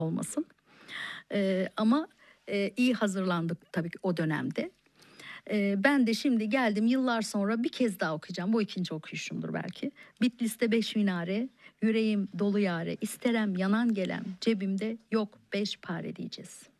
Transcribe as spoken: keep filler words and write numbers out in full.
olmasın. Ee, ama e, iyi hazırlandık tabii ki o dönemde. Ee, ben de şimdi geldim yıllar sonra bir kez daha okuyacağım. Bu ikinci okuyuşumdur belki. Bitlis'te beş minare, yüreğim dolu yare, isterem yanan gelem, cebimde yok beş pare diyeceğiz.